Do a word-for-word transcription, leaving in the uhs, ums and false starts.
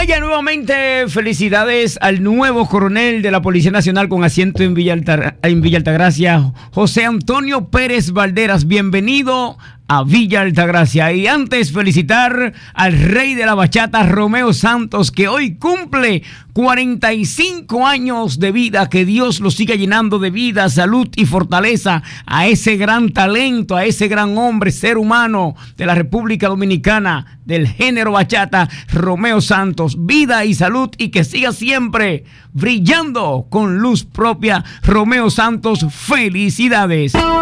Vaya, nuevamente felicidades al nuevo coronel de la Policía Nacional con asiento en Villa, Alta, en Villa Altagracia, José Antonio Pérez Valderas. Bienvenido a Villa Altagracia. Y antes felicitar al rey de la bachata, Romeo Santos, que hoy cumple cuarenta y cinco años de vida. Que Dios lo siga llenando de vida, salud y fortaleza a ese gran talento, a ese gran hombre, ser humano de la República Dominicana, del género bachata, Romeo Santos. Vida y salud, y que siga siempre brillando con luz propia, Romeo Santos. Felicidades.